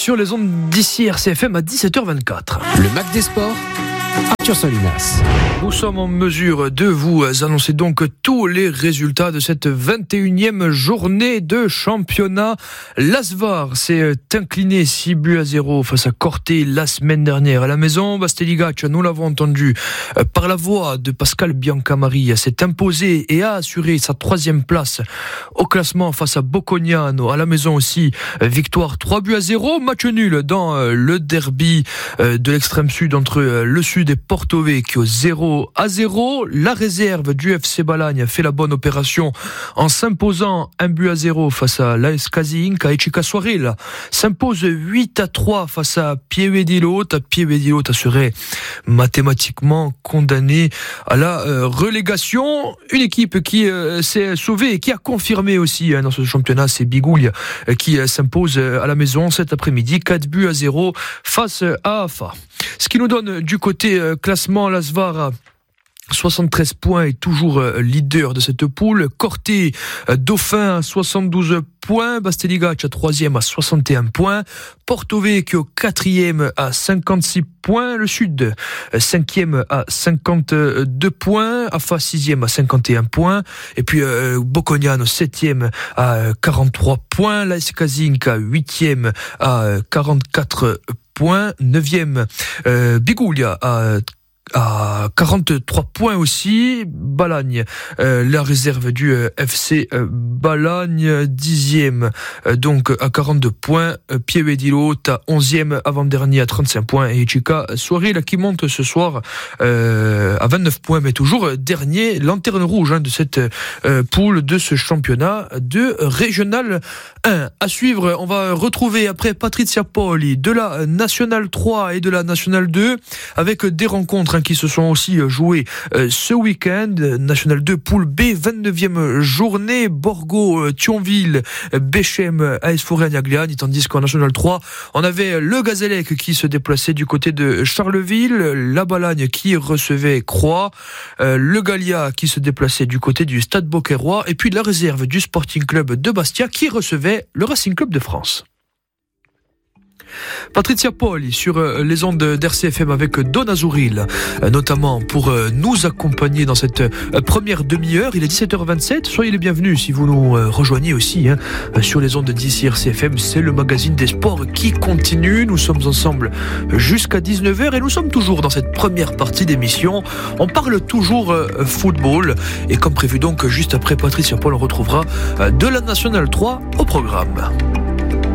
sur les ondes d'ici RCFM à 17h24. Le Mac des Sports, Arthur Solinas. Nous sommes en mesure de vous annoncer donc tous les résultats de cette 21e journée de championnat. L'Asvar s'est incliné 6-0 face à Corté la semaine dernière à la maison. Basteligaccia, nous l'avons entendu, par la voix de Pascal Biancamari, s'est imposé et a assuré sa 3e place au classement face à Bocognano à la maison aussi. Victoire 3-0, match nul dans le derby de l'extrême sud entre le sud et Porto Vecchio, 0-0. La réserve du FC Balagne fait la bonne opération en s'imposant 1-0 face à l'AS Casinca. Et Chica Soiril s'impose 8-3 face à Pieve-di-Lota. Pieve-di-Lota serait mathématiquement condamné à la relégation. Une équipe qui s'est sauvée et qui a confirmé aussi dans ce championnat, c'est Biguglia qui s'impose à la maison cet après-midi 4-0 face à AFA. Ce qui nous donne du côté classement, l'Asvar 73 points est toujours leader de cette poule. Corté, dauphin, 72 points. Basteligaccia, 3e à 61 points. Porto Vecchio, 4e à 56 points. Le Sud, 5e à 52 points. AFA, 6e à 51 points. Et puis Bocognano, 7e à 43 points. l'AS Casinca, 8e à 44 points. 9e, Biguglia à 43 points aussi. Balagne, la réserve du FC Balagne, 10e donc à 42 points. Pieve-di-Lota, 11e avant-dernier à 35 points. Et Chica Soiril qui monte ce soir à 29 points, mais toujours dernier, lanterne rouge de cette poule de ce championnat de Régional 1. À suivre, on va retrouver après Patrizia Poli de la Nationale 3 et de la Nationale 2 avec des rencontres qui se sont aussi jouées ce week-end. National 2, poule B, 29e journée, Borgo, Thionville, Bechem, AS Forêt-Agnagliani, tandis qu'en National 3, on avait le Gazélec qui se déplaçait du côté de Charleville, la Balagne qui recevait Croix, le Gallia qui se déplaçait du côté du Stade Beauquerrois, et puis la réserve du Sporting Club de Bastia qui recevait le Racing Club de France. Patrizia Poli sur les ondes d'RCFM avec Don Azuril, notamment pour nous accompagner dans cette première demi-heure. Il est 17h27, soyez les bienvenus si vous nous rejoignez aussi sur les ondes d'ici RCFM. C'est le magazine des sports qui continue. Nous sommes ensemble jusqu'à 19h et nous sommes toujours dans cette première partie d'émission. On parle toujours football et comme prévu donc juste après Patrizia Poli, on retrouvera de la Nationale 3 au programme.